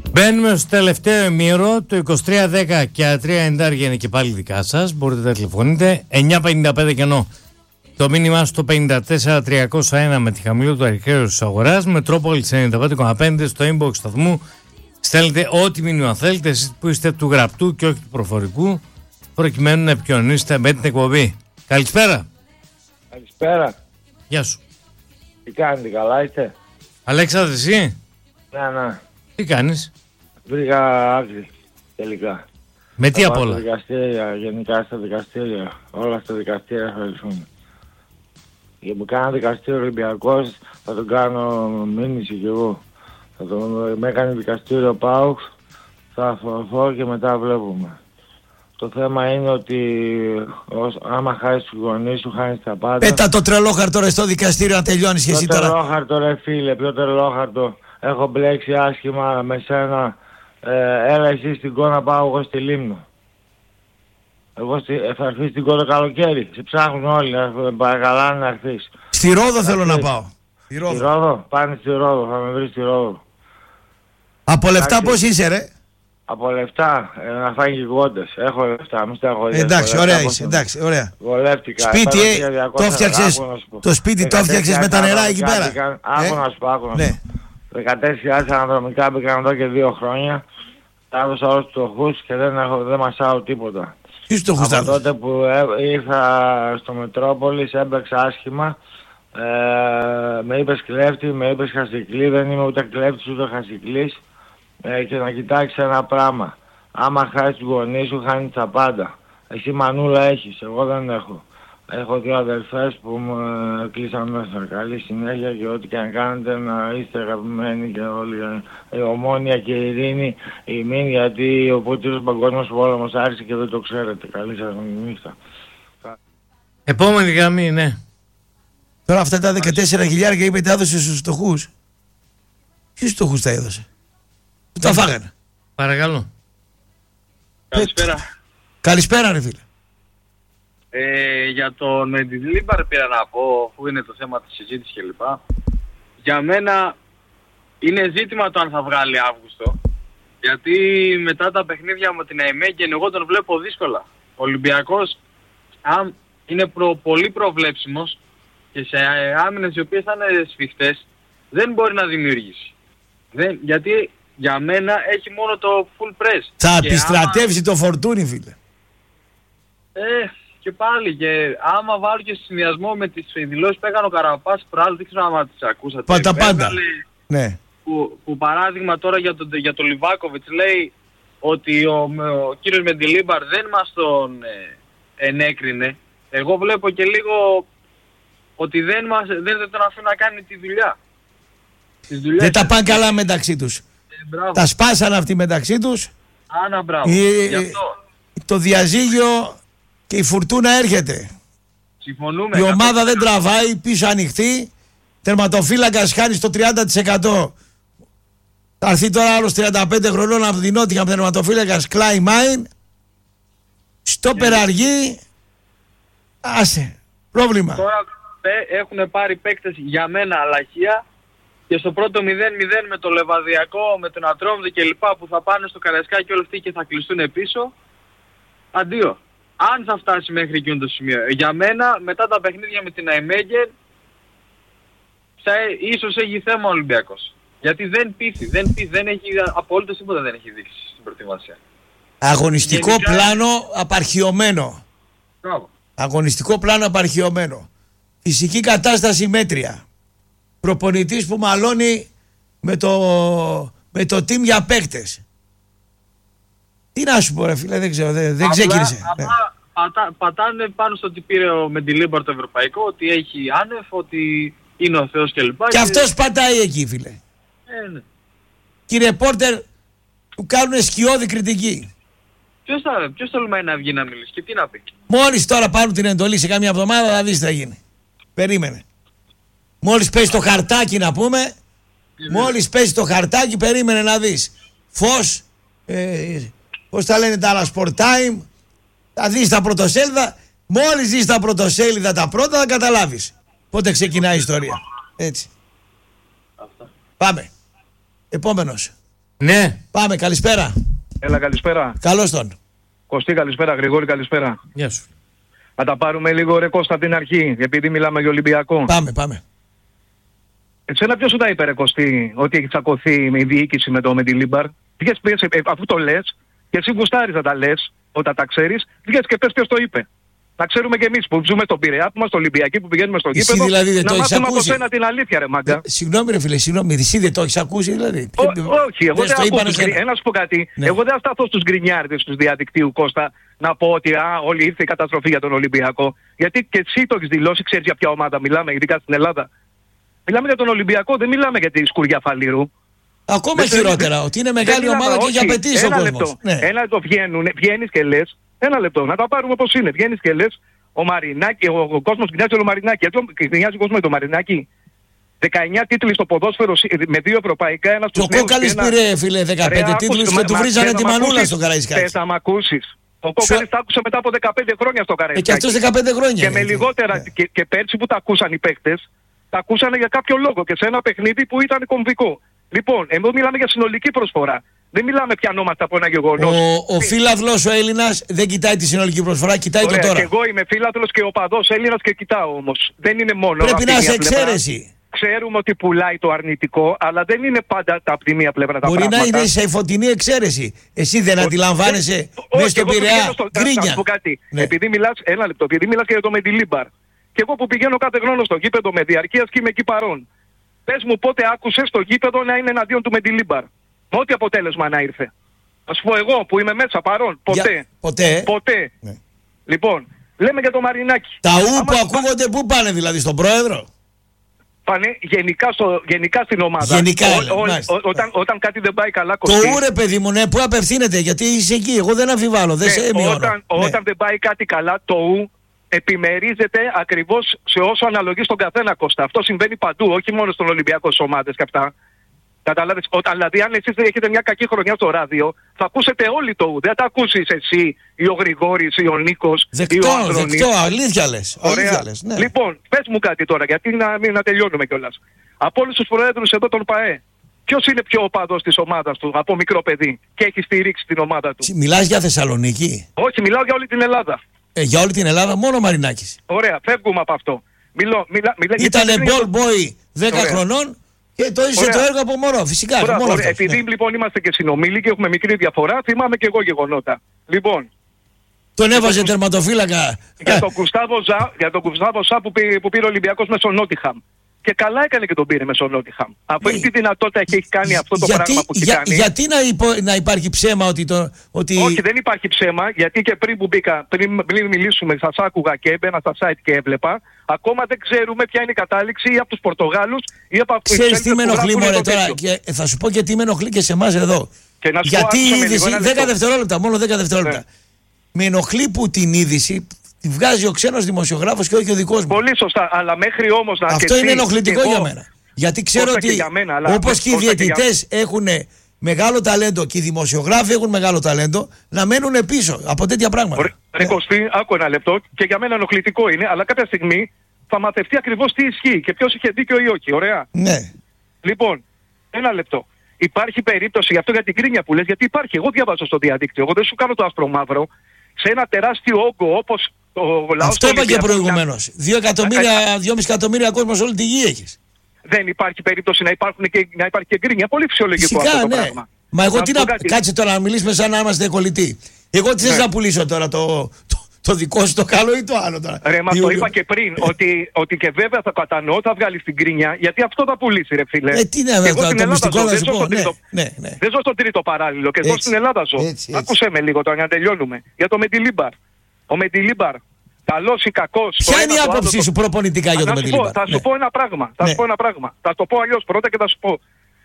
Μπαίνουμε στο τελευταίο ημίρο. Το 2310 και 390 είναι και πάλι δικά σας. Μπορείτε να τηλεφωνείτε. 955 κενό. Το μήνυμά στο 54301 με τη χαμηλό του αρχαίου της αγοράς. Μετρόπολης 95,5 στο inbox σταθμού. Στέλνετε ό,τι μήνυμα θέλετε, εσείς που είστε του γραπτού και όχι του προφορικού, προκειμένου να επικοινωνήσετε με την εκπομπή. Καλησπέρα. Καλησπέρα. Γεια σου. Τι κάνετε, καλά είστε? Αλέξανδρε, εσύ? Ναι. Τι κάνεις? Βρήκα άκρη, τελικά. Με τι απ' όλα? Στα δικαστήρια, γενικά στα δικαστήρια. Όλα στα δικαστήρια θα λυθούν. Για μου κάνα δικαστήριο Ολυμπιακός, θα τον κάνω μήνυση κι εγώ. Με έκανε δικαστήριο ΠΑΟΚ, θα φωθώ και μετά βλέπουμε. Το θέμα είναι ότι άμα χάσεις τους γονείς σου, χάνεις τα πάντα. Πέτα το τρελόχαρτο ρε στο δικαστήριο να τελειώνεις και εσύ τώρα. Ποιο τρελόχαρτο ρε φίλε, ποιο τρελόχαρτο? Έχω μπλέξει άσχημα με σένα. Έλα εσύ στην Κόνα, πάω εγώ στη Λίμνο. Εγώ θα έρθεις στην Κόνα καλοκαίρι. Σε ψάχνουν όλοι, παρακαλάνε να έρθεις. Στη Ρόδο θέλω να πάω. Στη Ρόδο, πάνε στη Ρόδο, θα με βρεις στη Ρόδο. Από λεφτά πώς είσαι ρε? Από λεφτά, να φάει και κόντες. Έχω λεφτά, μην σταγχωρείς. Εντάξει, ωραία είσαι, εντάξει, ωραία. Βολεύτηκα. Σπίτι, το έφτιαξες, το σπίτι το έφτιαξες με τα νερά εκεί πέρα. Άκου να σου πω, 14.000 αναδρομικά μπήκαν εδώ και 2 χρόνια. Τα έδωσα όλους τους φτωχούς και δεν μασάω τίποτα. Ποιους φτωχούς τα έδωσες? Από τότε που ήρθα στο Μετρόπολης έμπαιξα άσχημα. Με είπες κλέφτη, με είπες χασικλή, δεν είμαι ούτε κλέφτης ούτε χασικλής. Και να κοιτάξεις ένα πράγμα. Άμα χάσεις τους γονείς σου, χάνεις τα πάντα. Εσύ μανούλα έχεις, εγώ δεν έχω. Έχω 2 αδελφές που μου κλείσαν μέσα. Καλή συνέχεια και ό,τι και αν κάνετε να είστε αγαπημένοι και όλοι. Η Ομόνια και η Ειρήνη, η Μήν, γιατί ο Τρίτος Παγκόσμιος Πόλεμος άρχισε και δεν το ξέρετε. Καλή σας νύχτα. Επόμενη γραμμή, ναι. Τώρα αυτά τα 14.000 είπε τα έδωσε στους φτωχούς. Ποιους φτωχούς τα έδωσε? Που τα φάγανε. Παρακαλώ. Καλησπέρα. Καλησπέρα ρε φίλε. Για τον Μεντιλίμπαρ πήρα να πω, αφού είναι το θέμα της συζήτησης κλπ. Για μένα είναι ζήτημα το αν θα βγάλει Αύγουστο. Γιατί μετά τα παιχνίδια με την ΑΕΜΕΚΕΝ εγώ τον βλέπω δύσκολα. Ο Ολυμπιακός είναι πολύ προβλέψιμος και σε άμυνες οι οποίες θα είναι σφιχτές δεν μπορεί να δημιουργήσει. Γιατί για μένα έχει μόνο το full press. Θα επιστρατεύσει το φορτούνι φίλε. Και πάλι, και άμα βάλω και συνδυασμό με τις δηλώσεις που έκανε ο Καραπάς προάλλου, δεν ξέρω άμα τις ακούσατε. Τα πάντα. Ναι. Που παράδειγμα τώρα για τον Λιβάκοβιτς λέει ότι ο κύριος Μεντιλίμπαρ δεν μας τον ενέκρινε. Εγώ βλέπω και λίγο ότι δεν τον αφήνουν να κάνει τη δουλειά. Δεν τα πάνε καλά μεταξύ τους. Τα σπάσαν αυτοί μεταξύ τους. Άνα μπράβο. Το διαζύγιο και η φουρτούνα έρχεται. Συμφωνούμε. Η ομάδα δεν τραβάει, πίσω ανοιχτή. Τερματοφύλακας χάνει στο 30%. Θα έρθει τώρα άλλος 35 χρονών από την Νότια τερματοφύλακας Κλάι Μάιν. Στο περαργή. Άσε. Πρόβλημα. Τώρα έχουν πάρει παίκτες για μένα αλαχεία. Και στο πρώτο 0-0 με το Λεβαδιακό, με τον Ατρόμδη και λοιπά που θα πάνε στο Καραϊσκάκι όλοι αυτοί και θα κλειστούν πίσω. Αντίο. Αν θα φτάσει μέχρι εκείνο το σημείο. Για μένα μετά τα παιχνίδια με την ΑΕΜΕΚΕΝ ίσως έχει θέμα ο Ολυμπιακός. Γιατί δεν πείθει, δεν έχει απολύτως τίποτα δεν έχει δείξει στην προετοιμασία. Αγωνιστικό πλάνο απαρχιωμένο. Μπράβο. Αγωνιστικό πλάνο απαρχιωμένο. Φυσική κατάσταση μέτρια. Προπονητής που μαλώνει με το team για παίκτες. Τι να σου πω ρε φίλε, δεν ξέρω, δεν ξεκίνησε. Πατάνε πάνω στο ότι πήρε ο Μεντιλίμπαρ το ευρωπαϊκό, ότι έχει άνευ, ότι είναι ο Θεός κλπ. Και αυτός πατάει εκεί φίλε. Ναι. Κύριε Πόρτερ, του κάνουν σκιώδη κριτική. Ποιος τολμάει να βγει να μιλήσει και τι να πει? Μόλις τώρα πάρουν την εντολή σε κάμια εβδομάδα θα δεις τι θα γίνει. Περίμενε. Μόλις πέσει το χαρτάκι να πούμε, μόλις πέσει το χαρτάκι περίμενε να δεις. Φως, πώς τα λένε τα άλλα Sport Time, θα δεις τα πρωτοσέλιδα, μόλις δεις τα πρωτοσέλιδα τα πρώτα θα καταλάβεις πότε ξεκινάει η ιστορία. Έτσι. Αυτά. Πάμε. Επόμενος. Ναι. Πάμε, καλησπέρα. Έλα, καλησπέρα. Καλώς τον. Κωστή, καλησπέρα. Γρηγόρη, καλησπέρα. Γεια σου. Να τα πάρουμε λίγο ρε Κώστα από την αρχή, επειδή μιλάμε για Ολυμπιακό. Πάμε. Εσένα ποιος σου τα είπε ρε Κωστή, ότι έχει τσακωθεί με η διοίκηση με την Λίμπαρ? Βγες, αφού το λες, και εσύ γουστάρεις να τα λες, όταν τα ξέρεις, βγες και πες ποιος το είπε. Να ξέρουμε κι εμείς που ζούμε στον Πειραιά, που είμαστε Ολυμπιακοί, που πηγαίνουμε στο γήπεδο, δηλαδή δεν να το έχεις μάθουμε από ακούσει? σένα την αλήθεια ρε μάγκα. Συγγνώμη ρε φίλε, εσύ δεν το έχεις ακούσει δηλαδή? Όχι, εγώ δεν ακούω. Να σου πω κάτι. Ναι. Εγώ δεν θα σταθώ στους γκρινιάρδες του διαδικτύου, Κώστα, να πω ότι όλη ήρθε η καταστροφή για τον Ολυμπιακό. Γιατί και εσύ το έχεις δηλώσει, ξέρεις για ποια ομάδα μιλάμε, ειδικά στην Ελλάδα. Μιλάμε για τον Ολυμπιακό, δεν μιλάμε για τη σκουριά Φαλήρου. Ακόμα χειρότερα, ότι είναι μεγάλη ομάδα και για απαιτήσει ο κόσμος. Ένα λεπτό βγαίνεις και λες, ένα λεπτό, να τα πάρουμε όπως είναι. Βγαίνεις και λες, ο Μαρινάκη, ο κόσμος γκρινιάζει τον Μαρινάκη. Γιατί γκρινιάζει ο κόσμος με τον Μαρινάκη? 19 τίτλοι στο ποδόσφαιρο με 2 ευρωπαϊκά, ένα στους νέους. Και ο Κόκαλης πήρε φίλε 15 τίτλους και του βρίζανε τη μανούλα στο Καραϊσκάκι. Θες να μ' ακούσεις? Ο Κόκαλης τα άκουσε μετά από 15 χρόνια στο Καραϊσκάκι. Και αυτός 15 χρόνια. Και με λιγότερα. Και πέρσι που τα ακούσαν οι παίκτες, τα ακούσαν για κάποιο λόγο και σε ένα παιχνίδι που ήταν κομβικό. Λοιπόν, εδώ μιλάμε για συνολική προσφορά. Δεν μιλάμε πιανόμαστε από ένα γεγονός. Ο φίλαθλος ο Έλληνας δεν κοιτάει τη συνολική προσφορά, κοιτάει το τώρα. Και εγώ είμαι φίλαθλος και οπαδός Έλληνας και κοιτάω όμως. Δεν είναι μόνο. Πρέπει να είσαι εξαίρεση. Ξέρουμε ότι πουλάει το αρνητικό, αλλά δεν είναι πάντα από τη μία πλευρά τα πράγματα. πράγματα. Μπορεί να είναι σε φωτεινή εξαίρεση. Εσύ δεν αντιλαμβάνεσαι μέσα στον Πειραιά γκρίνια. Να σου πω κάτι. Ναι. Επειδή μιλάς και για το Μεντιλίμπαρ. Και εγώ που πηγαίνω κάθε χρόνο στο γήπεδο με διαρκείας και είμαι εκεί παρόν. Πες μου πότε άκουσες στο γήπεδο να είναι εναντίον του Μεντιλίμπαρ? Με ό,τι αποτέλεσμα να ήρθε. Ας πω εγώ που είμαι μέσα παρόν. Ποτέ. Ναι. Λοιπόν, λέμε για το Μαρινάκη. Τα ου που ακούγονται πού πάνε δηλαδή, στον πρόεδρο? Πάνε γενικά στην ομάδα. Γενικά, όταν κάτι δεν πάει καλά, Κωστή. Το ου ρε παιδί μου, ναι, πού απευθύνεται? Γιατί είσαι εκεί, εγώ δεν αμφιβάλλω, δεν σε μειώνω. Όταν δεν πάει κάτι καλά, το ου επιμερίζεται ακριβώς σε όσο αναλογεί στον καθένα, Κώστα. Αυτό συμβαίνει παντού, όχι μόνο στον Ολυμπιακό στις ομάδες και αυτά. Καταλάβεις, δηλαδή αν εσείς έχετε μια κακή χρονιά στο ράδιο, θα ακούσετε όλοι το ου. Δεν θα ακούσεις εσύ ή ο Γρηγόρης ή ο Νίκος ή ο Ανδρώνης. Δεκτό, αλήθεια λες. Ναι. Λοιπόν, πες μου κάτι τώρα, γιατί να τελειώνουμε κιόλας. Από όλους τους προέδρους εδώ τον ΠΑΕ, ποιος είναι πιο οπαδός της ομάδας του από μικρό παιδί και έχει στηρίξει την ομάδα του? Μιλάς για Θεσσαλονίκη? Όχι, μιλάω για όλη την Ελλάδα. Για όλη την Ελλάδα, μόνο ο Μαρινάκης. Ωραία, φεύγουμε από αυτό. Ήτανε ball boy 10 χρονών. Και το είσαι το έργο από μωρό, φυσικά. Επειδή λοιπόν είμαστε και συνομήλικοι και έχουμε μικρή διαφορά, θυμάμαι και εγώ γεγονότα. Λοιπόν. Τον έβαζε τερματοφύλακα. Για τον Κουστάβο Ζα που πήρε ο Ολυμπιακός με στον Νότιχαμ. Και καλά έκανε και τον πήρε με στον Νότιχαμ. Αφού έχει τη δυνατότητα έχει κάνει αυτό το πράγμα που έχει κάνει. Γιατί να υπάρχει ψέμα ότι. Όχι, δεν υπάρχει ψέμα, γιατί και πριν που μπήκα, πριν μιλήσουμε, σας άκουγα και έμπαινα στα site και έβλεπα. Ακόμα δεν ξέρουμε ποια είναι η κατάληξη ή από τους Πορτογάλους ή από αυτούς. Ξέρεις τι με ενοχλεί μωρέ τώρα, και θα σου πω και τι με ενοχλεί και σε εμάς εδώ. Γιατί η είδηση, 10 δευτερόλεπτα, μόνο 10 δευτερόλεπτα. Ναι. Με ενοχλεί που την είδηση τη βγάζει ο ξένος δημοσιογράφος και όχι ο δικός μου. Πολύ σωστά, αλλά μέχρι όμως να αυτό είναι ενοχλητικό για μένα. Γιατί ξέρω ότι όπως και οι διαιτητές έχουν μεγάλο ταλέντο και οι δημοσιογράφοι έχουν μεγάλο ταλέντο, να μένουν πίσω από τέτοια πράγματα. Ρε Κωστή, άκου ένα λεπτό, και για μένα ενοχλητικό είναι, αλλά κάποια στιγμή θα μαθευτεί ακριβώς τι ισχύει και ποιος είχε δίκιο ή όχι. Ωραία. Ναι. Λοιπόν, ένα λεπτό. Υπάρχει περίπτωση, γι' αυτό για την κρίνια που λες, γιατί υπάρχει. Εγώ διαβάζω στο διαδίκτυο, εγώ δεν σου κάνω το άσπρο μαύρο, σε ένα τεράστιο όγκο όπως το λαό. Αυτό είπα και προηγουμένως. 2,5 εκατομμύρια κόσμο σε όλη τη γη έχεις. Δεν υπάρχει περίπτωση να υπάρχει και γκρίνια. Πολύ φυσιολογικό αυτό το πράγμα. Μα εγώ τι να. Κάτσε τώρα να μιλήσουμε σαν να είμαστε κολλητοί. Εγώ τι θες να πουλήσω τώρα, το δικό σου το καλό ή το άλλο τώρα? Ρε, μα το είπα και πριν, ότι και βέβαια θα κατανοώ, θα βγάλει την γκρίνια, γιατί αυτό θα πουλήσει, ρε φίλε. Τι είναι αυτό το μυστικό να σου πω. Δεν ζω στον τρίτο παράλληλο και ζω στην Ελλάδα ζω. Άκουσέ με λίγο τώρα να τελειώνουμε. Για το Μεντιλίμπαρ. Ο Μεντιλίμπαρ, καλός ή κακός. Ποια είναι η άποψή σου προπονητικά για το Μεντιλίμπαρ? Θα σου πω ένα πράγμα. Θα το πω αλλιώς πρώτα και θα σου πω.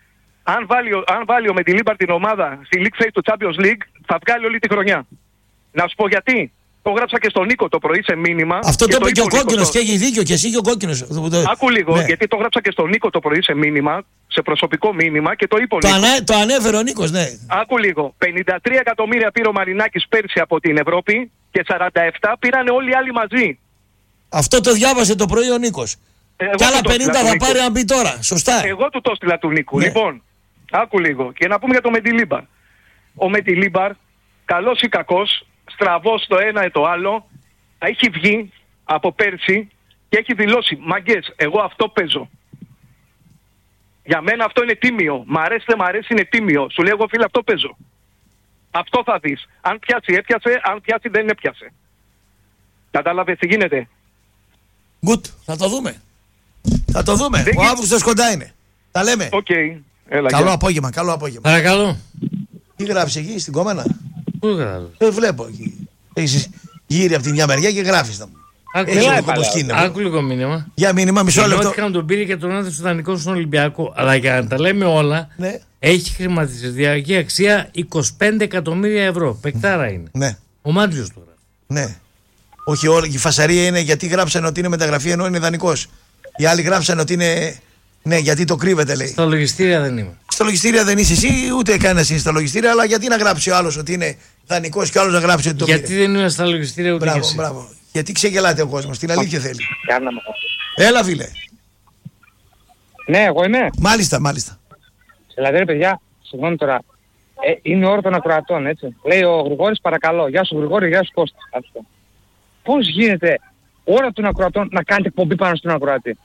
Αν βάλει ο Μεντιλίμπαρ την ομάδα στη League Phase του Champions League, θα βγάλει όλη τη χρονιά. Να σου πω γιατί. Το γράψα και στον Νίκο το πρωί σε μήνυμα. Αυτό το είπε και ο Κόκκινος και έχει δίκιο και εσύ και ο Κόκκινος. Άκου λίγο, γιατί το γράψα και στον Νίκο το πρωί σε μήνυμα, σε προσωπικό μήνυμα και το είπε ο Νίκος. Το ανέφερε ο Νίκος, ναι. Άκου λίγο. 53 εκατομμύρια πήρε ο Μαρινάκης πέρσι από την Ευρώπη και 47 πήραν όλοι οι άλλοι μαζί. Αυτό το διάβασε το πρωί ο Νίκος. Και άλλα 50 θα πάρει αν μπει τώρα. Σωστά. Εγώ του το έστειλα του Νίκου. Ναι. Λοιπόν, Άκου λίγο. Και να πούμε για το Μεντιλίμπαρ. Ο Μεντιλίμπαρ, καλός ή κακός, στραβός το ένα ή το άλλο, έχει βγει από πέρσι και έχει δηλώσει, μαγκές, εγώ αυτό παίζω. Για μένα αυτό είναι τίμιο. Μ' αρέσει, δεν μ' αρέσει, είναι τίμιο. Σου λέει, εγώ φίλε, αυτό παίζω. Αυτό θα δεις. Αν πιάσει, έπιασε. Αν πιάσει, δεν έπιασε. Κατάλαβες τι γίνεται. Γκουτ, θα το δούμε. Θα το δούμε. Ο Αύγουστος κοντά είναι. Τα λέμε. Οκ. Έλα, Καλό γεια. απόγευμα, καλό απόγευμα. Παρακαλώ. Τι γράφεις εκεί στην κόμενα? Πού γράφω. Βλέπω εκεί. Έχεις γύρει από τη μια μεριά και γράφεις τα μου. Άκου λίγο μήνυμα. Για μήνυμα, μισό λεπτό. Είχαν τον πήρε και τον έδωσε στο δανεικό στον Ολυμπιακό. Αλλά για να τα λέμε όλα, Ναι. έχει χρηματιστηριακή αξία 25 εκατομμύρια ευρώ. Πεκτάρα είναι. Ναι. Ο Μάντζιος το γράφει. Ναι. Όχι, όλη η φασαρία είναι γιατί γράψανε ότι είναι μεταγραφή ενώ είναι δανεικός. Οι άλλοι γράψανε ότι είναι. Ναι, γιατί το κρύβεται, λέει. Στα λογιστήρια δεν είμαι. Στα λογιστήρια δεν είσαι εσύ, ούτε κανένα είναι στα λογιστήρια, αλλά γιατί να γράψει ο άλλος ότι είναι δανεικός και ο άλλος να γράψει ότι το Γιατί πήρε. δεν είμαι στα λογιστήρια ούτε Μπράβο, και εσύ. μπράβο. Γιατί ξεγελάτε ο κόσμος, την αλήθεια θέλει. Έλα, φίλε. Ναι, εγώ είμαι. Μάλιστα, μάλιστα. Δηλαδή, ρε παιδιά, συγγνώμη τώρα. Είναι ώρα των ακροατών, έτσι. Λέει ο Γρηγόρης, παρακαλώ. Γεια σου, Γρηγόρη, γεια σου, Κώστα. Πώς γίνεται ώρα των ακροατών να κάνετε εκπομπή πάνω στον ακροατή?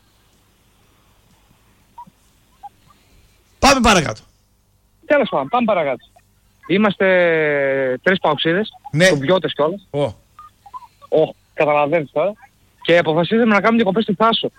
Πάμε παρακάτω. Τέλος πάντων, πάμε παρακάτω. Είμαστε 3 παοξίδες, Ναι. κουμπιώτες κιόλας. Ω. Καταλαβαίνεις τώρα. Και αποφασίσαμε να κάνουμε διακοπές στη Θάσο.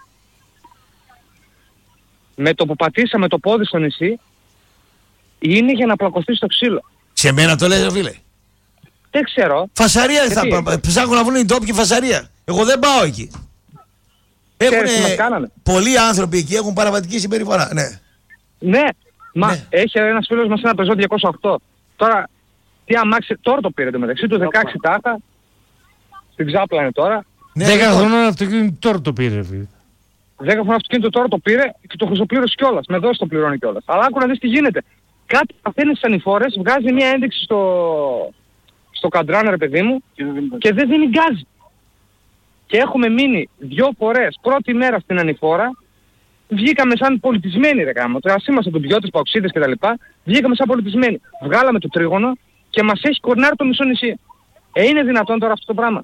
Με το που πατήσαμε το πόδι στο νησί, είναι για να πλακωθεί στο ξύλο. Σε μένα το λες, φίλε. Δεν ξέρω. Φασαρία θα Γιατί? πάμε. Ψάχνουν να βρουν οι τόποι φασαρία. Εγώ δεν πάω εκεί. Ξέρεις τι μας κάνανε? Πολλοί άνθρωποι εκεί έχουν παραβατική συμπεριφορά. Ναι. Ναι, μα Ναι. έχει ένας φίλος μας ένα Peugeot 208. Τώρα, τι αμάξι, τώρα το πήρε το μεταξύ του 16 τάχα. Στην Ξάπλα είναι τώρα. Ναι, 10 λοιπόν. χρονών αυτοκίνητο τώρα το πήρε, φίλε. 10 χρόνια αυτοκίνητο τώρα το πήρε και το χρυσοπλήρωσε κιόλας. Με δόση το πληρώνει κιόλας. Αλλά άκου να δεις τι γίνεται. Κάτι παθαίνει στις ανηφόρες, βγάζει μια ένδειξη στο καντράν, ρε παιδί μου, και δεν δίνει γκάζ. Και έχουμε μείνει 2 φορές πρώτη μέρα στην ανηφόρα. Βγήκαμε σαν πολιτισμένοι, ρε γάμο. Τώρα είμαστε ντουμπιώτες, παοξίδες κτλ. Βγήκαμε σαν πολιτισμένοι. Βγάλαμε το τρίγωνο και μας έχει κορνάρει το μισό νησί. Είναι δυνατόν τώρα αυτό το πράγμα?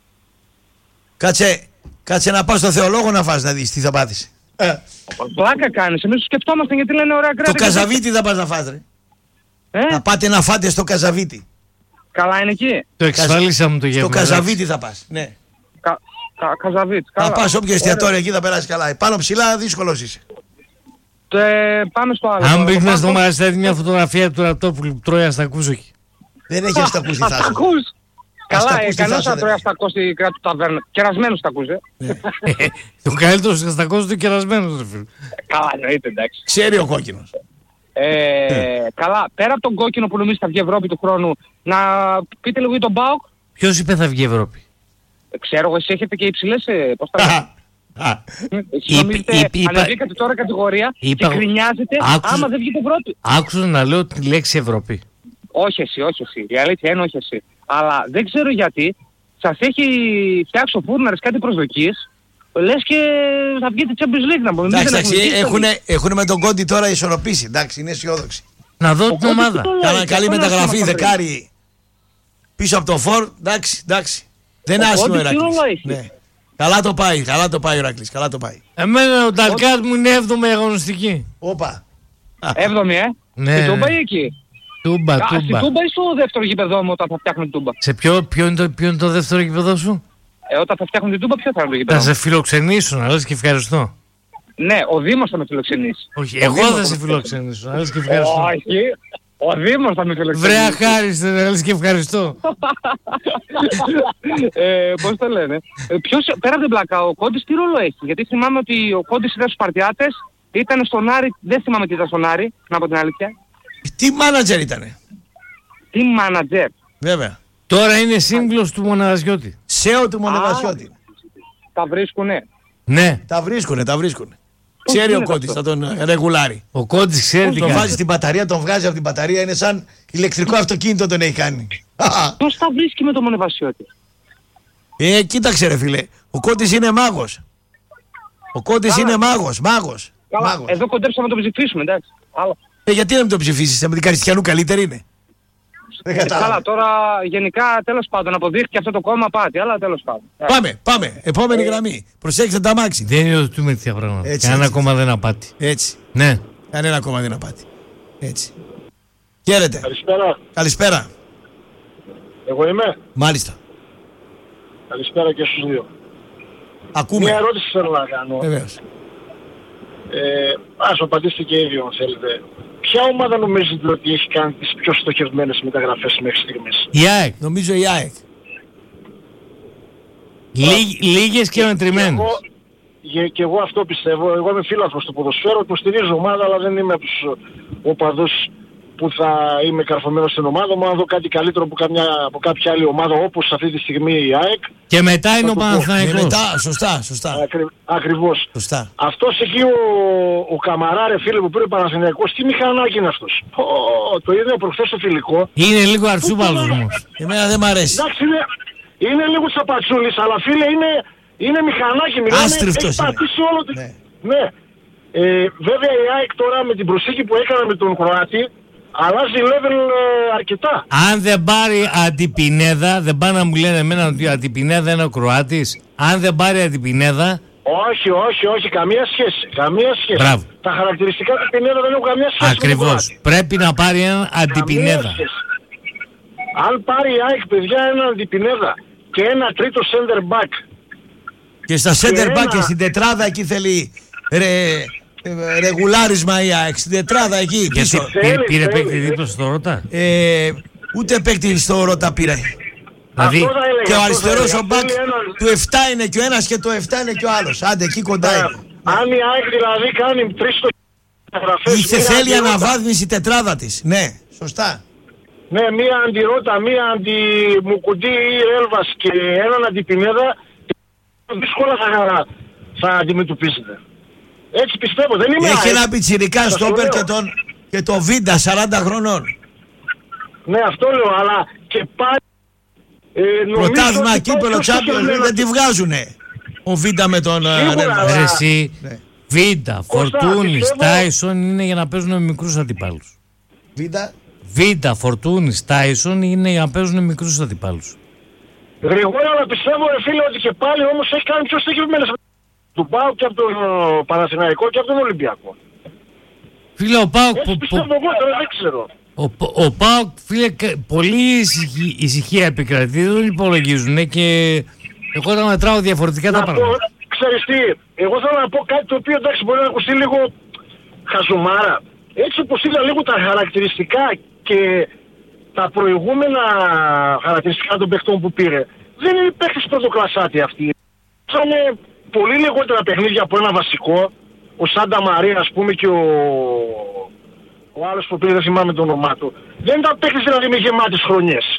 Κάτσε να πάω στο θεολόγο να φας να δεις τι θα πάθεις. Πλάκα κάνεις. Εμείς το σκεφτόμαστε γιατί λένε ωραία Το κράτη. Καζαβίτι θα πας να φας, ρε. Να πάτε να φάτε στο Καζαβίτι. Καλά είναι εκεί. Το εξασφαλίσαμε το Στο γεύμα. Καζαβίτι θα πας. Ναι. Καζαβίτ. Θα πας όποιο εστιατόριο εκεί θα περάσει καλά. Πάνω ψηλά δύσκολος είσαι. Πάμε στο άλλο. Αν μπήκνα στο μαγαζί θα δει μια φωτογραφία του Ρατόπουλου που τρώει αστακούζοκι. Δεν έχει αστακούς στη Θάσο. Αστακούς. Καλά, Αστακούς στη κανένας Θάσο θα δεν τρώει έχει. αστακό στην κράτη του ταβέρνα. Κερασμένος αστακούς, Το καλύτερο αστακός του κερασμένος, ρε φίλε. Καλά, εννοείται, εντάξει. Ξέρει ο κόκκινος. Καλά, πέρα από τον κόκκινο που νομίζει θα βγει Ευρώπη του χρόνου, να πείτε λίγο για τον ΠΑΟΚ. Ποιος είπε θα βγει η Ευρώπη? Ξέρω εγώ, εσείς έχετε και υψηλές, πώς τα λέτε. Εσείς νομίζετε, ανεβήκατε τώρα κατηγορία και γκρινιάζετε άμα δεν βγείτε Ευρώπη. Άκουσα να λέω τη λέξη Ευρώπη. Όχι εσύ. Η αλήθεια είναι όχι εσύ. Αλλά δεν ξέρω γιατί σας έχει φτιάξει ο Φούρναρης κάτι προσδοκίες. Λες και θα βγείτε Champions League να πούμε. Εντάξει, έχουν με τον Κόντι τώρα ισορροπήσει. Εντάξει, είναι αισιόδοξοι. Να δω την ομάδα. Κάναν καλή μεταγραφή, δεκάρι πίσω από το φορ. Εντάξει. Δεν είναι άσχημο ο Ηρακλής. Ναι. Καλά το πάει ο Ηρακλής, καλά το πάει. Εμένα ο Νταλκάτ μου είναι 7η αγωνιστική. Όπα. 7η, Ναι. Στην Τούμπα ή εκεί? Τούμπα. Στην Τούμπα ή στο δεύτερο γήπεδο μου όταν θα φτιάχνουν την Τούμπα? Σε ποιο είναι το δεύτερο γήπεδο σου? Όταν θα φτιάχνουν την Τούμπα, ποιο θα είναι το γήπεδο? Θα σε φιλοξενήσουν, να λες και ευχαριστώ. Ναι, ο Δήμος θα με φιλοξενήσει. Όχι, εγώ θα σε φιλοξενήσω, να λες και ευχαριστώ. Όχι, ο Δήμος θα με φιλοξενήσει. Βρε αχάριστε, να λες και ευχαριστώ. Πώς το λένε. Πέρα από την πλάκα, ο Κόντις τι ρόλο έχει? Γιατί θυμάμαι ότι ο Κόντις ήταν στους Σπαρτιάτες, ήταν στον Άρη, δεν θυμάμαι τι ήταν στον Άρη, να πω την αλήθεια. Τι μάνατζερ ήτανε? Τι μάνατζερ. Βέβαια. Τώρα είναι σύμβουλος του Μοναδασιώτη. Σέο του Μονεδασιώτη. Τα βρίσκουνε. Ναι. Τα βρίσκουνε. Ξέρει ο γίνεται Κόντις, αυτό? θα τον ρεγουλάρει. Ο Κόντις ξέρει τι Τον κάνει. βάζει στην μπαταρία, τον βγάζει από την μπαταρία, είναι σαν ηλεκτρικό αυτοκίνητο τον έχει κάνει. Πώς τα βρίσκει με το Μονεβασιώτη? Κοίταξε ρε φίλε, ο Κόντις είναι μάγος. Ο Κόντις είναι μάγος. Καλά, εδώ κοντέψαμε να το ψηφίσουμε, εντάξει. Γιατί να μην το ψηφίσεις, με την Καριστιανού καλύτερη είναι. Δεν κατάλαβα. Καλά, τώρα γενικά τέλος πάντων αποδείχθηκε αυτό το κόμμα πάτη, αλλά τέλος πάντων. Πάμε. Επόμενη γραμμή. Προσέξτε τα μάξι. Δεν υιοθετούμε τέτοια πράγματα. Έτσι, Κανένα έτσι. κόμμα δεν απάτη. Έτσι. Ναι. Κανένα κόμμα δεν απάτη. Έτσι. Χαίρετε. Καλησπέρα. Καλησπέρα. Εγώ είμαι. Μάλιστα. Καλησπέρα και στους δύο. Ακούμε. Μια ερώτηση θέλω να κάνω. Βεβαίως. Ας απαντήσετε και ίδιο αν θέλετε. Ποια ομάδα νομίζετε ότι έχει κάνει τις πιο στοχευμένες μεταγραφές μέχρι στιγμής? Η ΑΕΚ. Νομίζω η ΑΕΚ. Λίγες και μετρημένες. Και εγώ αυτό πιστεύω. Εγώ είμαι φίλαθλος του ποδοσφαίρου, που στηρίζω ομάδα, αλλά δεν είμαι από τους οπαδούς που θα είμαι καρφωμένος στην ομάδα μου. Αν δω κάτι καλύτερο από κάποια άλλη ομάδα, όπως αυτή τη στιγμή η ΑΕΚ. Και μετά είναι ο το πω. Παναθηναϊκός. Μετά, σωστά. Ακριβώς. Σωστά. Αυτός εκεί ο Καμαρά, ρε φίλε, που πήρε Παναθηναϊκός, τι μηχανάκι είναι αυτός? Το είδα προχθές στο φιλικό. Είναι λίγο αρτσούπαλος όμως. Εμένα δεν μ' αρέσει. Εντάξει, είναι λίγο τσαπατσούλης, αλλά φίλε είναι μηχανάκι. Άστριφτος έχει είναι. πατήσει όλο το... Ναι. Ναι. Βέβαια η ΑΕΚ τώρα με την προσήκη που έκανα με τον Κροάτη, αλλάζει level αρκετά. Αν δεν πάρει Αντιπινέδα, δεν πάνε να μου λένε εμένα ότι ο Αντιπινέδα είναι ο Κροάτης. Αν δεν πάρει Αντιπινέδα, Όχι, καμία σχέση. Μπράβο. Τα χαρακτηριστικά του Πινέδα δεν έχουν καμία σχέση. ακριβώς. Πρέπει να πάρει έναν Αντιπινέδα. Αν πάρει η ΑΕΚ, παιδιά, έναν Αντιπινέδα και ένα τρίτο center back. Και στα center back ένα- και στην τετράδα εκεί θέλει ρεγουλάρισμα η ΑΕΚ. Στην τετράδα εκεί Γιατί πίσω. πήρε θέλει. παίκτη δίπλα στο Ρώτα. Ούτε παίκτη στο Ρώτα πήρε. Δηλαδή, Αυτό θα έλεγα, Και ο αυτό θα αριστερός έλεγα. ο μπακ Θέλει έναν- του 7 είναι και ο ένας και το 7 είναι και ο άλλος. Άντε εκεί κοντά είναι. Αν η ΑΕΚ δηλαδή κάνει τρεις στοχές, Θέλει αναβάθμιση τετράδα της. Ναι, σωστά. Ναι, μία αντιρώτα, μία αντιμουκουντή ή Έλβας και έναν αντιπινέδα, δύσκολα θα αντιμετωπίσετε. Έτσι πιστεύω, δεν είμαι Έχει ΑΕΚ. ένα πιτσιρικά Θα στόπερ σου λέω. και το Βίντα 40 χρονών. Ναι, αυτό λέω, αλλά και πάλι νομίζω Πρωτάθλημα, ότι κύπελο, πάει πιο Champions στοχευμένο. League δεν τη βγάζουνε. Ο Βίντα με τον Σίγουρα, Ρέλβα. αλλά- εσύ, Ναι. Βίντα, Κώστα, Φορτούνης, πιστεύω- Τάισον είναι για να παίζουν με μικρούς αντιπάλους. Βίντα. Βίντα, Φορτούνης, Τάισον είναι για να παίζουν με μικρούς αντιπάλους. Γρηγόρα, αλλά πιστεύω, ρε φίλε, ότι και πάλι όμως έχει κάνει πιο στοχευμένες του ΠΑΟΚ και από τον Παναθηναϊκό και από τον Ολυμπιακό. Φίλε, ο Πάοκ, Έτσι πιστεύω εγώ, τώρα δεν ξέρω. ο Πάοκ, φίλε, πολύ ησυχία επικρατεί, δεν τον υπολογίζουν και εγώ τα μετράω διαφορετικά τα Να πω, πράγματα. ξέρεις τι, εγώ θέλω να πω κάτι το οποίο εντάξει μπορεί να ακουστεί λίγο χαζομάρα. Έτσι όπως είδα λίγο τα χαρακτηριστικά και τα προηγούμενα χαρακτηριστικά των παιχτών που πήρε, δεν είναι παίχτες πρωτοκλασάτη αυτοί. Είχανε πολύ λιγότερα παιχνίδια από ένα βασικό, ο Σάντα Μαρία ας πούμε και ο άλλος που πήρε, δεν θυμάμαι το όνομά του. Δεν ήταν παίχτες δηλαδή με γεμάτες χρονιές.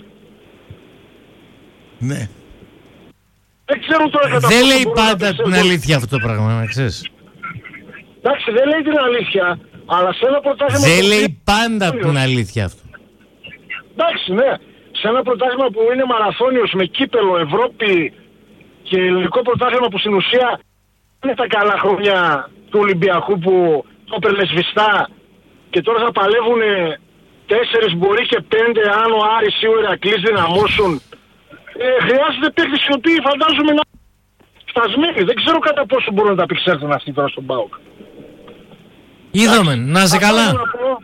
Ναι. Δεν ξέρω τώρα κατά Δεν πόσο λέει μπορώ να πάντα πιστεύω. την αλήθεια αυτό το πράγμα, να ξέρεις. Εντάξει, δεν λέει την αλήθεια, αλλά σε ένα πρωτάθλημα... Δεν που- λέει πάντα την αλήθεια αυτό. Εντάξει, ναι. Σε ένα πρωτάθλημα που είναι μαραθώνιος με κύπελο, Ευρώπη και ελληνικό πρωτάθλημα που στην ουσία είναι τα καλά χρόνια του Ολυμπιακού που το έπαιρνε σβηστά και τώρα θα παλεύουν 4 μπορεί και 5 αν ο Άρης ή ο Ηρακλής δυναμώσουν. Χρειάζεται παίκτες οι οποίοι φαντάζομαι να φτασμένοι. Δεν ξέρω κατά πόσο μπορούν να τα απεξέλθουν αυτοί τώρα στον ΠΑΟΚ. Είδαμε, να είσαι Αυτό καλά. θέλω να πω.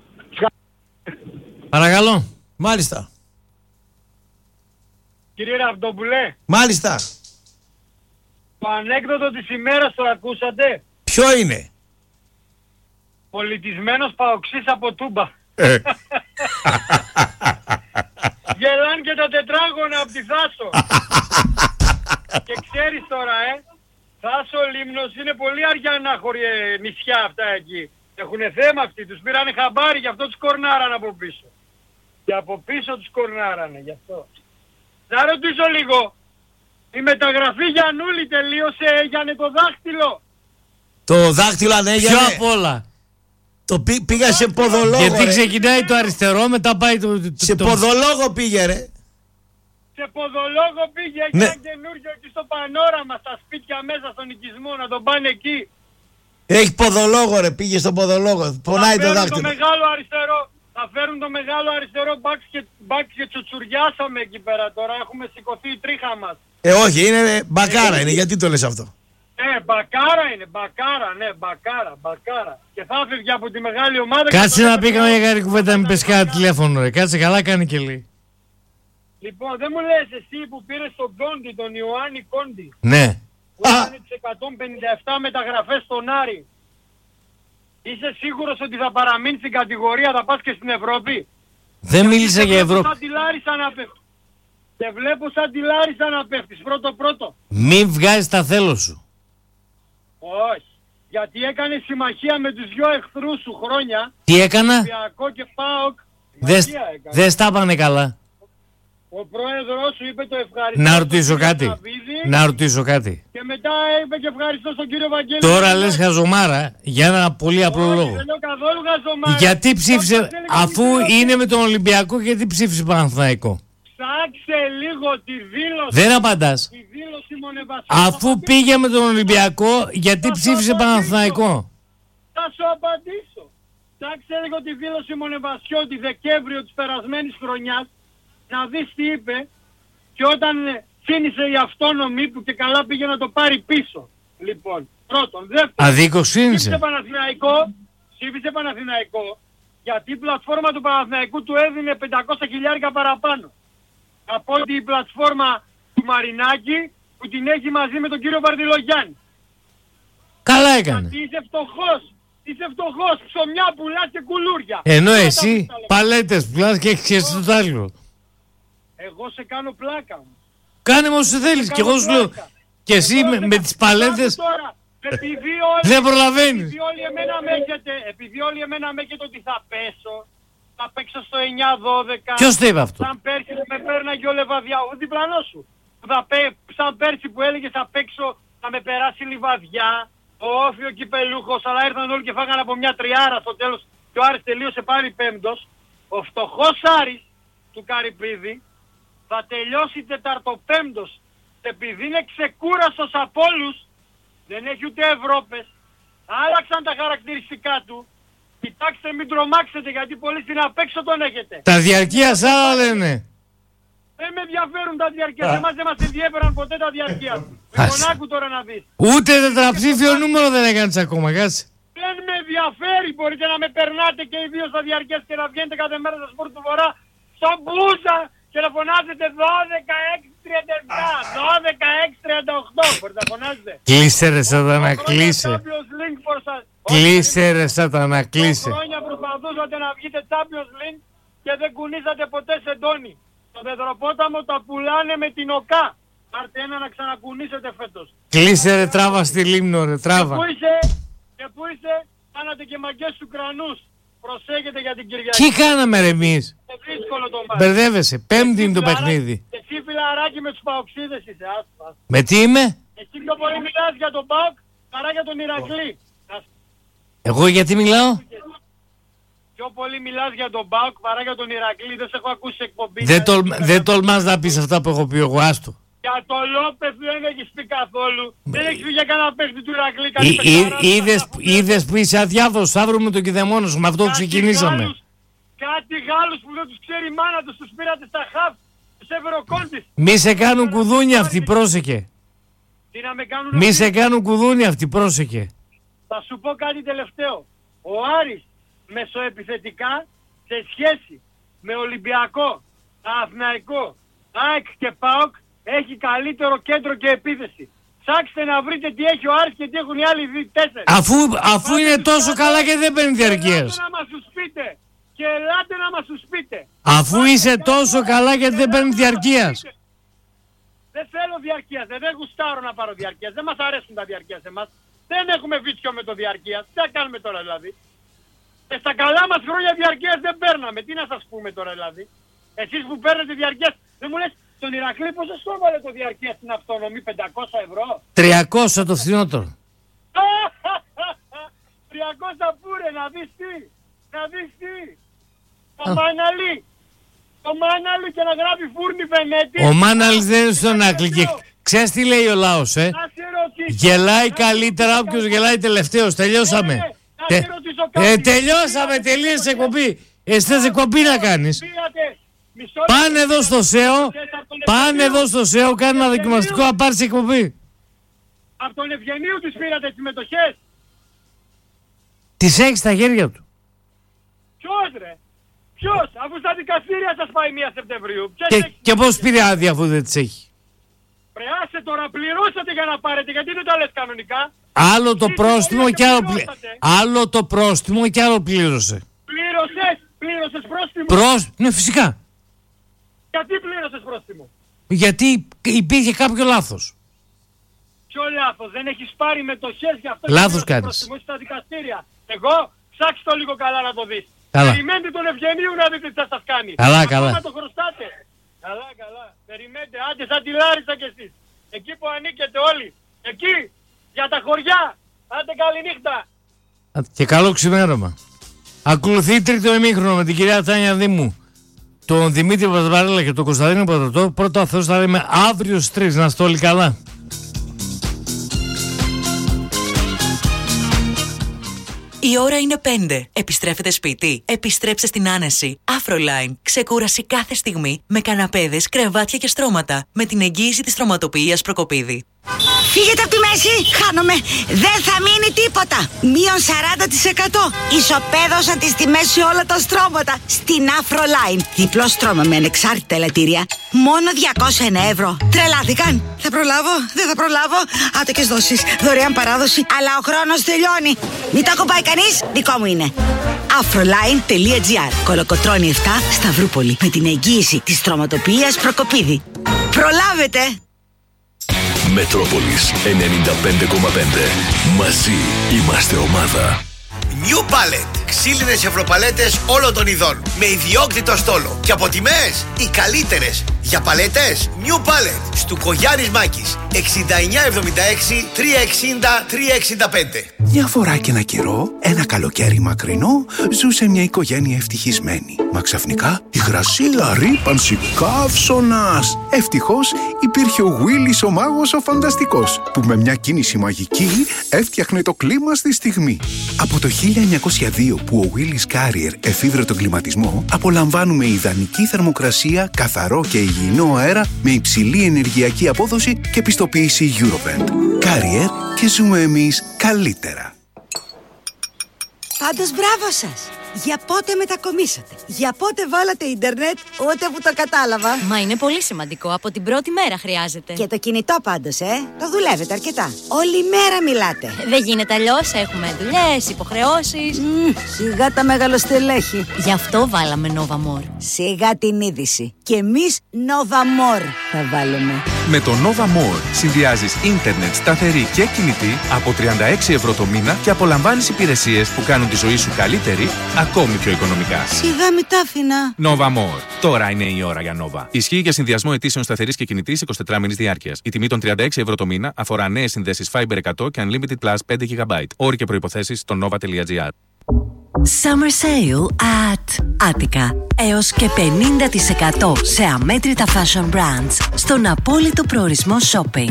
Παρακαλώ. Μάλιστα. Κύριε Ραβδόπουλε, Μάλιστα. το ανέκδοτο της ημέρας το ακούσατε? Ποιο είναι? Πολιτισμένος παοξής από Τούμπα. Γελάν και τα τετράγωνα από τη Θάσο. Και ξέρεις τώρα, Θάσο Λίμνος είναι πολύ αριανάχωρη νησιά αυτά εκεί. Έχουνε θέμα αυτοί, τους πήρανε χαμπάρι, γι' αυτό τους κορνάρανε από πίσω. Και από πίσω τους κορνάρανε, γι' αυτό. Να ρωτήσω λίγο, η μεταγραφή Γιαννούλη τελείωσε, έγινε το δάχτυλο? Το δάχτυλο αν Ποιο έγινε. απ' όλα. Το πήγα σε ποδολόγο. Γιατί ρε. ξεκινάει το αριστερό, μετά πάει Σε ποδολόγο πήγε ρε. Σε ποδολόγο πήγε, έχει Ναι. ένα καινούριο εκεί στο πανόραμα, στα σπίτια μέσα στον οικισμό, να τον πάνε εκεί. Έχει ποδολόγο ρε, πήγε στον ποδολόγο. Πονάει το δάχτυλο. Θα φέρουν το μεγάλο αριστερό μπακ και τσουτσουριάσαμε εκεί πέρα τώρα. Έχουμε σηκωθεί η τρίχα μας. Όχι, είναι μπακάρα είναι. Γιατί το λες αυτό? Μπακάρα είναι, μπακάρα. Και θα έφευγε από τη μεγάλη ομάδα. Κάτσε να πήγαμε για καλή κουβέντα, μην πες κάτι τηλέφωνο ρε. Κάτσε, καλά κάνει και λέει. Λοιπόν, δεν μου λες εσύ που πήρες τον Κόντι, τον Ιωάννη Κόντι. Ναι. Που έκανε τις 157 μεταγραφές στον Άρη. Είσαι σίγουρος ότι θα παραμείνει στην κατηγορία, θα πας και στην Ευρώπη? Δεν μίλησα για Ευρώπη. Και βλέπω σαν τη Λάρισα να πέφτεις πρώτο. Μην βγάζεις τα θέλω σου. Όχι. Γιατί έκανε συμμαχία με τους δυο εχθρούς σου χρόνια. Τι έκανα? Ολυμπιακό και ΠΑΟΚ. Δεν στα πάνε καλά. Ο πρόεδρος σου είπε το ευχαριστώ. Να ρωτήσω κάτι. Και μετά είπε και ευχαριστώ στον κύριο Βαγγέλη. Τώρα λες χαζομάρα για ένα πολύ απλό λόγο. Δεν λέω καθόλου χαζομάρα. Γιατί ψήφισε, αφού είναι με τον Ολυμπιακό, γιατί ψήφισε Παναθηναϊκό? Ψάξε λίγο τη δήλωση. Δεν απαντάς. Τη δήλωση Μονεβασιού. Αφού πήγε με τον Ολυμπιακό, γιατί ψήφισε Παναθηναϊκό? Θα σου απαντήσω. Ψάξε λίγο τη δήλωση Μονεβασιού τη Δεκέμβριο της περασμένης χρονιάς. Να δεις τι είπε. Και όταν ψήνισε η αυτόνομη που και καλά πήγε να το πάρει πίσω. Λοιπόν, πρώτον. Δεύτερον. Αδίκως ψήνισε. Ψήφισε Παναθηναϊκό. Γιατί η πλατφόρμα του Παναθηναϊκού του έδινε 500.000 παραπάνω από ότι η πλατφόρμα του Μαρινάκη που την έχει μαζί με τον κύριο Βαρδιλογιάννη. Καλά έκανε. Γιατί είσαι φτωχός, ψωμιά πουλάς και κουλούρια. Ενώ εσύ παλέτες πουλάς και έχεις και το άλλο. Εγώ σε κάνω πλάκα μου. Κάνε μου όσο θέλεις και εγώ σου λέω. Και εσύ με τις παλέτες δεν προλαβαίνεις. Επειδή όλοι εμένα με έχετε ότι θα πέσω. Θα παίξω στο 9-12. Ποιος το είπε αυτό? Σαν πέρσι που με πέρναγε ο Λεβαδιά, ο διπλανός σου. Σαν πέρσι που έλεγε θα παίξω, θα με περάσει Λιβαδιά, ο Όφιο κυπελούχος, αλλά ήρθαν όλοι και φάγανε από μια τριάρα στο τέλος και ο Άρης τελείωσε πάλι πέμπτος. Ο φτωχός Άρης του Καρυπίδη θα τελειώσει τεταρτοπέμπτος. Επειδή είναι ξεκούραστος από όλους, δεν έχει ούτε Ευρώπες, άλλαξαν τα χαρακτηριστικά του. Κοιτάξτε, μην τρομάξετε γιατί πολύ στην απέξω τον έχετε. Τα διαρκείας άλλα λένε. Δεν με ενδιαφέρουν τα διαρκείας. Εμάς δεν μας ενδιαφέραν ποτέ τα διαρκείας. Με τον άκου τώρα να δεις. Ούτε τετραψήφιο νούμερο δεν έκανες ακόμα, κάτσε. Δεν με ενδιαφέρει. Μπορείτε να με περνάτε και οι δύο στα διαρκείας και να βγαίνετε κάθε μέρα στο σπορ του Βορρά σαν μπούζα και να φωνάζετε 12-6-37, 12-6-38. Μπορείτε να φωνάζετε. Κλείσε ρε σατανά, κλείσε. Κλείσε ρε σατανά, κλείσε. Χρόνια προσπαθούσατε να βγείτε Champions League και δεν κουνήσατε ποτέ σε ντόνι. Το Πετροπόταμο τα πουλάνε με την ΟΚΑ. Πάρτε ένα να ξανακουνήσετε φέτος. Κλείσε ρε, τράβα στη Λίμνο ρε, τράβα. Και πού είσαι, κάνατε και μαγκές του κρανούς. Προσέχετε για την Κυριακή. Τι κάναμε ρε εμείς? Δύσκολο το μάτι. Μπερδεύεσαι, πέμπτη είναι το παιχνίδι. Εσύ φιλαράκι με τους παοξίδες είσαι, άσπα. Με τι είμαι? Εσύ πιο πολύ μιλάς για τον ΠΑΟΚ παρά για τον Ηρακλή. Εγώ γιατί μιλάω? Πιο πολύ μιλάς για τον ΠΑΟΚ παρά για τον Ηρακλή. Δεν σε έχω ακούσει εκπομπή. Δεν τολμάς να πεις αυτά που έχω πει εγώ, άστο. Για το Λόπεθ δεν έχεις πει καθόλου. Δεν έχεις πει για κανένα παίχτη του Ηρακλή. Είδες που είσαι αδιάφορος, θα βρούμε τον κηδεμόνο σου, με αυτό ξεκινήσαμε. Κάτι Γάλλους που δεν τους ξέρει η μάνα τους, τους πήρατε στα χαφ, τους έφερε ο Κόντις. Μη σε κάνουν κουδούνι αυτοί, πρόσεχε. Τι να με κάνουν? Μη σε κάνουν κουδούνι αυτοί, πρόσεχε. Θα σου πω κάτι τελευταίο. Ο Άρης μεσοεπιθετικά σε σχέση με Ολυμπιακό, Αθηναϊκό, ΑΕΚ και ΠΑΟΚ έχει καλύτερο κέντρο και επίθεση. Ψάξτε να βρείτε τι έχει ο Άρης και τι έχουν οι άλλοι τέσσερις. Αφού είναι τόσο καλά και δεν παίρνει διαρκείας. Ελάτε να μας τους πείτε. Και ελάτε να μας τους πείτε. Αφού είσαι τόσο καλά και δεν παίρνει διαρκείας. Δεν θέλω διαρκείας. Δεν γουστάρω να πάρω διαρκείας. Δεν μας αρέσουν τα διαρκείας εμάς. Δεν έχουμε βίτσιο με το διαρκείας. Τι θα κάνουμε τώρα δηλαδή? Και στα καλά μας χρόνια διαρκείας δεν παίρναμε. Τι να σας πούμε τώρα δηλαδή? Εσείς που παίρνετε διαρκείας, δεν μου λες τον Ηρακλή πόσο στο έβαλε το διαρκείας στην αυτονομή? 500 ευρώ? 300 το φθηνότερο. 300 πούρε, να δεις τι. Να δεις τι. Το Μάναλι. Το Μάναλι και να γράφει φούρνη Βενέτη. Ο Μάναλις δεν είναι στον Άκλη και ξέρεις τι λέει ο λαός, Να σε ρωτήσω. Γελάει καλύτερα όποιος γελάει τελευταίος. Τελειώσαμε. Τελειώσαμε, τελείωσε εκπομπή. Εσύ θες εκπομπή να κάνεις. Πάνε εδώ στο ΣΕΟ. Πάνε εδώ στο ΣΕΟ. Κάνε ένα δοκιμαστικό να πάρεις εκπομπή. Από τον Ευγενίου τις πήρατε τις μετοχές. Τις έχει στα χέρια του. Ποιος ρε? Ποιος? Αφού στα δικαστήρια σας πάει 1 Σεπτεμβρίου. Και πώς πήρε άδεια αφού δεν τις έχει? Πρεάσε τώρα, πληρώσατε για να πάρετε. Γιατί δεν τα λες κανονικά? Άλλο το πρόστιμο και άλλο το πρόστιμο και άλλο πλήρωσε. Πλήρωσες πρόστιμο? Ναι, φυσικά. Γιατί πλήρωσες πρόστιμο? Γιατί υπήρχε κάποιο λάθος. Ποιο λάθος? Δεν έχεις πάρει μετοχές γι' αυτό. Λάθος κάνεις. Πρόστιμο στα δικαστήρια. Εγώ ψάξε το λίγο καλά να το δεις. Καλά. Περιμένετε τον Ευγενίου να δείτε τι θα σας κάνει. Καλά. Ακόμα το χρωστάτε. Καλά. Περιμένετε. Άντε σαν τη Λάρισα κι εσείς. Εκεί που ανήκετε όλοι. Εκεί. Για τα χωριά. Άντε καληνύχτα. Και καλό ξημέρωμα. Ακολουθεί τρίτο ημίχρονο με την κυρία Τάνια Δήμου, τον Δημήτρη Παπαδαρέλα και τον Κωνσταντίνο Παπαδοτό. Πρώτο αθώς θα λέμε αύριο στις 3. Να είστε όλοι καλά. Η ώρα είναι 5. Επιστρέφετε σπίτι. Επιστρέψτε στην άνεση. Afroline. Ξεκούραση κάθε στιγμή με καναπέδες, κρεβάτια και στρώματα. Με την εγγύηση της στρωματοποιίας Προκοπίδη. Φύγετε από τη μέση, χάνομαι. Δεν θα μείνει τίποτα. Μείον 40%. Ισοπαίδωσαν τις τιμές σε όλα τα στρώματα. Στην Afroline. Διπλό στρώμα με ανεξάρτητα ελαττήρια. Μόνο 201 ευρώ. Τρελάθηκαν. Θα προλάβω, δεν θα προλάβω. Άτοκες δόσεις, δωρεάν παράδοση. Αλλά ο χρόνος τελειώνει. Μην το ακουμπάει κανείς, δικό μου είναι. Afroline.gr. Κολοκοτρώνη 7, Σταυρούπολη. Με την εγγύηση της στρωματοποιίας Προκοπίδη. Προλάβετε. Μετρόπολης 95,5. Μαζί είμαστε ομάδα. New Palette. Ξύλινες ευρωπαλέτες όλων των ειδών. Με ιδιόκτητο στόλο. Και από τιμές οι καλύτερες. Για παλέτες New Palette. Στουκογιάννης Μάκης. 6976 360 365. Μια φορά και ένα καιρό, ένα καλοκαίρι μακρινό, ζούσε μια οικογένεια ευτυχισμένη. Μα ξαφνικά υγρασία, ρύπανση, καύσωνας. Ευτυχώς υπήρχε ο Willis ο μάγος ο φανταστικός, που με μια κίνηση μαγική έφτιαχνε το κλίμα στη στιγμή. Από το 1902 που ο Willis Carrier εφήβρε τον κλιματισμό, απολαμβάνουμε ιδανική θερμοκρασία, καθαρό και υγιεινό αέρα με υψηλή ενεργειακή απόδοση και πιστοποίηση Eurovent. Carrier, και ζούμε εμείς καλύτερα. Πάντως μπράβο σας. Για πότε μετακομίσατε? Για πότε βάλατε ίντερνετ? Ούτε που το κατάλαβα. Μα είναι πολύ σημαντικό. Από την πρώτη μέρα χρειάζεται. Και το κινητό πάντως, Το δουλεύετε αρκετά. Όλη μέρα μιλάτε. Δεν γίνεται αλλιώς. Έχουμε δουλειές, υποχρεώσεις. Σιγά τα μεγαλοστελέχη. Γι' αυτό βάλαμε Nova More. Σιγά την είδηση. Και εμείς Nova More θα βάλουμε. Με το Nova More συνδυάζεις ίντερνετ σταθερή και κινητή από 36 ευρώ το μήνα και απολαμβάνεις υπηρεσίες που κάνουν τη ζωή σου καλύτερη, ακόμη πιο οικονομικά. Σιγά μη τα άφηνα. Nova More. Τώρα είναι η ώρα για Nova. Ισχύει για συνδυασμό αιτήσεων σταθερής και κινητής 24 μήνες διάρκειας. Η τιμή των 36 ευρώ το μήνα αφορά νέες συνδέσεις Fiber 100 και Unlimited Plus 5 GB. Όροι και προϋποθέσεις στο nova.gr. Summer Sale at Attica. Έως και 50% σε αμέτρητα fashion brands στον απόλυτο προορισμό shopping.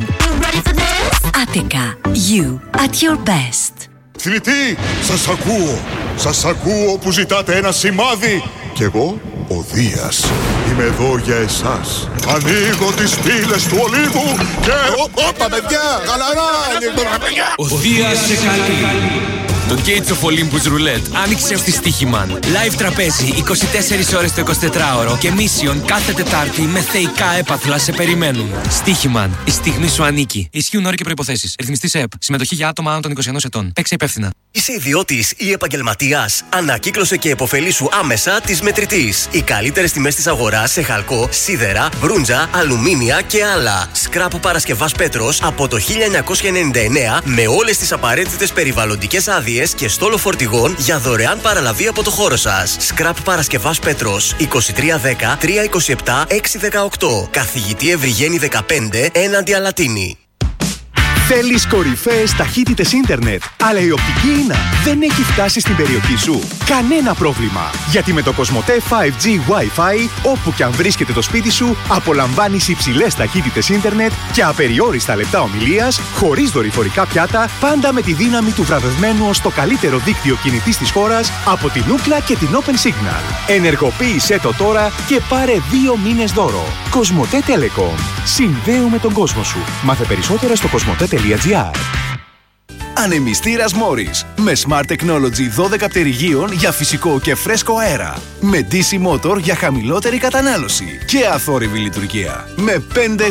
Attica. You at your best. Θνητοί, σας ακούω που ζητάτε ένα σημάδι. Κι εγώ, ο Δίας, είμαι εδώ για εσάς. Ανοίγω τις πύλες του Ολύβου και... Όπα παιδιά, γαλαρά! Ο Δίας σε καλεί. Το Gates of Olympus Roulette άνοιξε ως τη Στοίχημαν. Live τραπέζι 24 ώρες το 24ωρο και Mission κάθε Τετάρτη με θεϊκά έπαθλα σε περιμένουν. Στοίχημαν. Η στιγμή σου ανήκει. Ισχύουν όροι και προϋποθέσεις. Ρυθμιστής ΕΠ. Συμμετοχή για άτομα άνω των 21 ετών. Παίξε υπεύθυνα. Είσαι ιδιώτης ή επαγγελματίας? Ανακύκλωσε και επωφελήσου άμεσα της Μετρητής. Οι καλύτερες τιμές της αγοράς σε χαλκό, σίδερα, μπρούντζα, αλουμίνια και άλλα. Σκράπ Παρασκευάς Πέτρος από το 1999 με όλες τις απαραίτητες περιβαλλοντικές άδειες και στόλο φορτηγών για δωρεάν παραλαβή από το χώρο σας. Σκράπ Παρασκευάς Πέτρος 2310 327 618. Καθηγητή Ευρυγένη 15 έναντι Αλατίνη. Θέλεις κορυφαίες ταχύτητες ίντερνετ, αλλά η οπτική ίνα δεν έχει φτάσει στην περιοχή σου? Κανένα πρόβλημα, γιατί με το Κοσμοτέ 5G Wi-Fi, όπου και αν βρίσκεται το σπίτι σου, απολαμβάνεις υψηλές ταχύτητες ίντερνετ και απεριόριστα λεπτά ομιλίας, χωρίς δορυφορικά πιάτα, πάντα με τη δύναμη του βραβευμένου ως το καλύτερο δίκτυο κινητής της χώρας από την Ookla και την Open Signal. Ενεργοποίησέ το τώρα και πάρε 2 μήνες δώρο. Κοσμοτέ Telecom. Συνδέουμε τον κόσμο σου. Μάθε περισσότερα στο κοσμοτέ.gr. Ανεμιστήρας Morris με Smart Technology 12 πτερυγίων για φυσικό και φρέσκο αέρα. Με DC Motor για χαμηλότερη κατανάλωση και αθόρυβη λειτουργία. Με 5